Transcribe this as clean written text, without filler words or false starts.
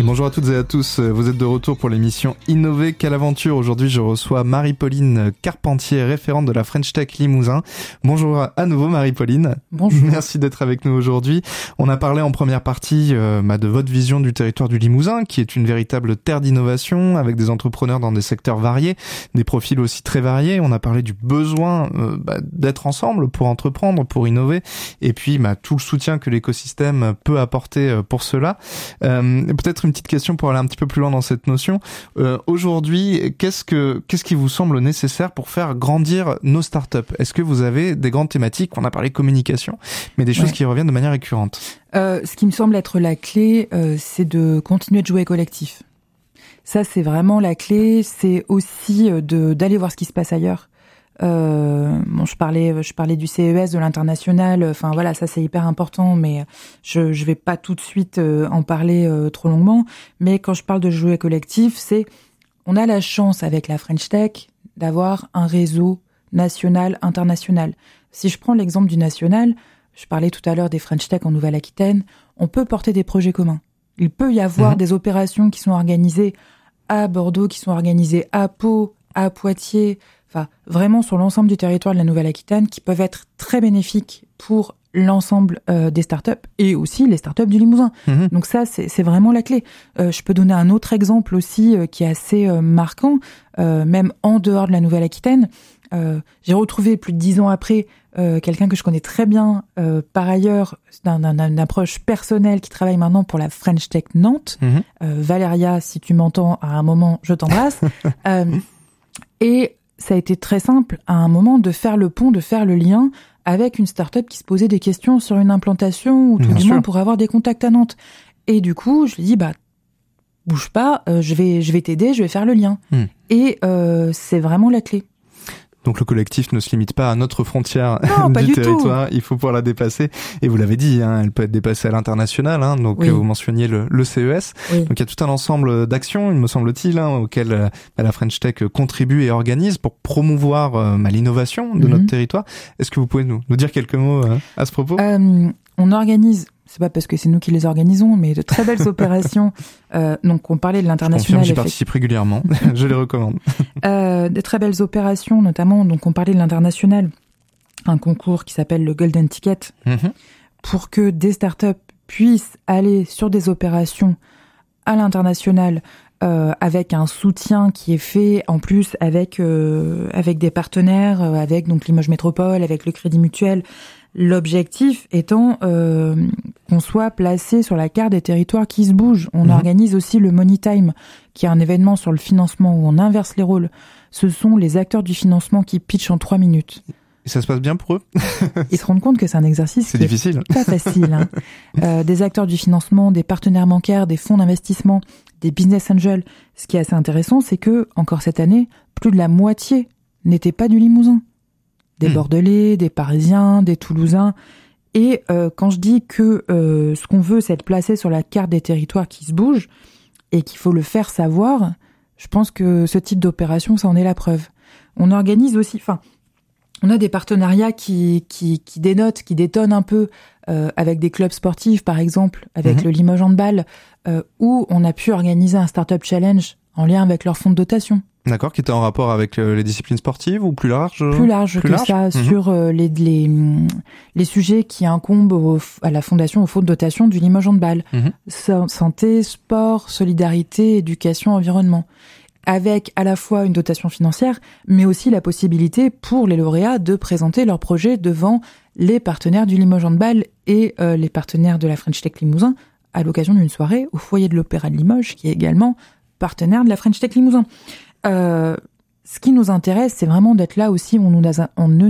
Bonjour à toutes et à tous, vous êtes de retour pour l'émission Innover, quelle aventure. Aujourd'hui je reçois Marie-Pauline Carpentier, référente de la French Tech Limousin. Bonjour à nouveau Marie-Pauline. Bonjour. Merci d'être avec nous aujourd'hui. On a parlé en première partie de votre vision du territoire du Limousin, qui est une véritable terre d'innovation, avec des entrepreneurs dans des secteurs variés, des profils aussi très variés. On a parlé du besoin d'être ensemble pour entreprendre, pour innover, et puis tout le soutien que l'écosystème peut apporter pour cela. Peut-être une petite question pour aller un petit peu plus loin dans cette notion. Aujourd'hui, qu'est-ce qui vous semble nécessaire pour faire grandir nos startups? Est-ce que vous avez des grandes thématiques? On a parlé communication, mais des choses qui reviennent de manière récurrente. Ce qui me semble être la clé, c'est de continuer de jouer collectif. Ça, c'est vraiment la clé. C'est aussi d'aller voir ce qui se passe ailleurs. Je parlais du CES, de l'international. Enfin voilà, ça c'est hyper important, mais je vais pas tout de suite en parler trop longuement. Mais quand je parle de jouer collectif, on a la chance avec la French Tech d'avoir un réseau national, international. Si je prends l'exemple du national, je parlais tout à l'heure des French Tech en Nouvelle-Aquitaine, on peut porter des projets communs. Il peut y avoir des opérations qui sont organisées à Bordeaux, qui sont organisées à Pau, à Poitiers, enfin vraiment sur l'ensemble du territoire de la Nouvelle-Aquitaine, qui peuvent être très bénéfiques pour l'ensemble des startups et aussi les startups du Limousin. Donc ça, c'est vraiment la clé. Je peux donner un autre exemple aussi qui est assez marquant, même en dehors de la Nouvelle-Aquitaine. J'ai retrouvé plus de 10 ans après quelqu'un que je connais très bien par ailleurs d'une approche personnelle qui travaille maintenant pour la French Tech Nantes. Valéria, si tu m'entends à un moment, je t'embrasse. Et ça a été très simple à un moment de faire le pont, de faire le lien avec une start-up qui se posait des questions sur une implantation ou tout du moins pour avoir des contacts à Nantes. Et du coup, je lui dis bouge pas, je vais t'aider, je vais faire le lien. Et c'est vraiment la clé. Donc le collectif ne se limite pas à notre frontière du territoire, tout. Il faut pouvoir la dépasser. Et vous l'avez dit, elle peut être dépassée à l'international. Donc vous mentionniez le CES. Oui. Donc il y a tout un ensemble d'actions, il me semble-t-il, auxquelles la French Tech contribue et organise pour promouvoir l'innovation de notre territoire. Est-ce que vous pouvez nous dire quelques mots à ce propos? On organise, c'est pas parce que c'est nous qui les organisons, mais de très belles opérations. Donc, on parlait de l'international. J'y participe régulièrement. Je les recommande. Des très belles opérations, notamment. Donc, on parlait de l'international. Un concours qui s'appelle le Golden Ticket. Pour que des startups puissent aller sur des opérations à l'international, avec un soutien qui est fait en plus avec des partenaires, avec donc Limoges Métropole, avec le Crédit Mutuel. L'objectif étant qu'on soit placé sur la carte des territoires qui se bougent. On organise aussi le Money Time, qui est un événement sur le financement où on inverse les rôles. Ce sont les acteurs du financement qui pitchent en 3 minutes. Et ça se passe bien pour eux? Ils se rendent compte que c'est un exercice qui difficile. Pas facile. Des acteurs du financement, des partenaires bancaires, des fonds d'investissement, des business angels. Ce qui est assez intéressant, c'est que, encore cette année, plus de la moitié n'était pas du Limousin. Des Bordelais, des Parisiens, des Toulousains. Et quand je dis que ce qu'on veut, c'est être placé sur la carte des territoires qui se bougent et qu'il faut le faire savoir, je pense que ce type d'opération, ça en est la preuve. On organise aussi, on a des partenariats qui dénotent, qui détonnent un peu avec des clubs sportifs, par exemple, avec le Limoges Handball, où on a pu organiser un Startup Challenge en lien avec leur fonds de dotation. D'accord, qui était en rapport avec les disciplines sportives ou plus large? Plus large que ça, sur les sujets qui incombent à la fondation, au fonds de dotation du Limoges Handball. Santé, sport, solidarité, éducation, environnement. Avec à la fois une dotation financière, mais aussi la possibilité pour les lauréats de présenter leurs projets devant les partenaires du Limoges Handball et les partenaires de la French Tech Limousin à l'occasion d'une soirée au foyer de l'Opéra de Limoges, qui est également partenaire de la French Tech Limousin. Ce qui nous intéresse, c'est vraiment d'être là aussi, on ne